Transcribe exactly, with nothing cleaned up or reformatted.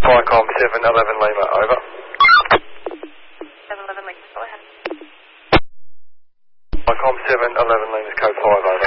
Viacom seven eleven Lima, over. seven eleven Lima, go ahead. Viacom seven eleven Lima's code five, over.